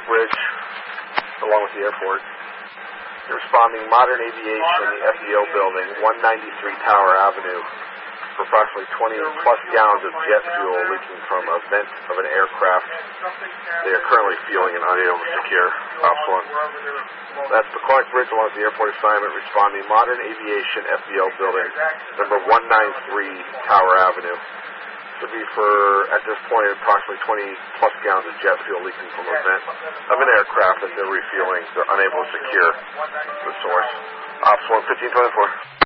Bridge, along with the airport. They're responding Modern Aviation, the FBO building, 193 Tower Avenue, for approximately 20 plus gallons of jet fuel leaking from a vent of an aircraft. They are currently fueling and unable to secure. Ops 1. That's Paquonic Bridge along with the airport assignment, responding Modern Aviation, FBO building, number 193 Tower Avenue. Should be for, at this point, approximately 20 plus gallons of jet fuel leaking from a vent of an aircraft that they're refueling. They're unable to secure the source. Ops 1, 1524.